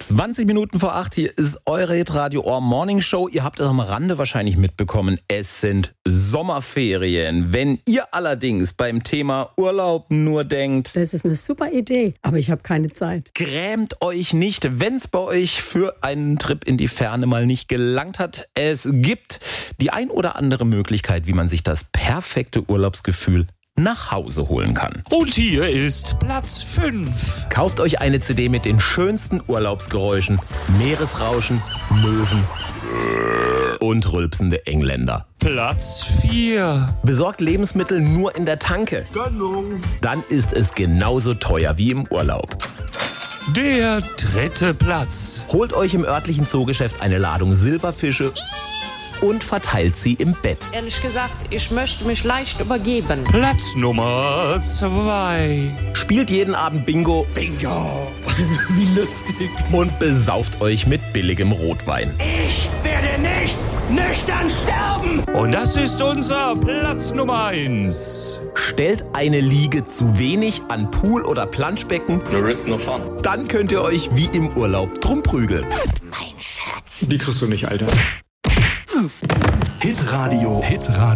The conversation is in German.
20 Minuten vor 8, hier ist eure Hitradio Ohr Morning Show. Ihr habt es am Rande wahrscheinlich mitbekommen, es sind Sommerferien. Wenn ihr allerdings beim Thema Urlaub nur denkt, das ist eine super Idee, aber ich habe keine Zeit. Grämt euch nicht, wenn es bei euch für einen Trip in die Ferne mal nicht gelangt hat. Es gibt die ein oder andere Möglichkeit, wie man sich das perfekte Urlaubsgefühl nach Hause holen kann. Und hier ist Platz 5. Kauft euch eine CD mit den schönsten Urlaubsgeräuschen, Meeresrauschen, Möwen und rülpsende Engländer. Platz 4. Besorgt Lebensmittel nur in der Tanke. Gönnung. Dann ist es genauso teuer wie im Urlaub. Der 3. Platz. Holt euch im örtlichen Zoogeschäft eine Ladung Silberfische und verteilt sie im Bett. Ehrlich gesagt, ich möchte mich leicht übergeben. Platz Nummer 2. Spielt jeden Abend Bingo. Bingo. Wie lustig. Und besauft euch mit billigem Rotwein. Ich werde nicht nüchtern sterben. Und das ist unser Platz Nummer 1. Stellt eine Liege zu wenig an Pool oder Planschbecken. No risk, no fun. Dann könnt ihr euch wie im Urlaub drum prügeln. Mein Schatz. Die kriegst du nicht, Alter. Hitradio.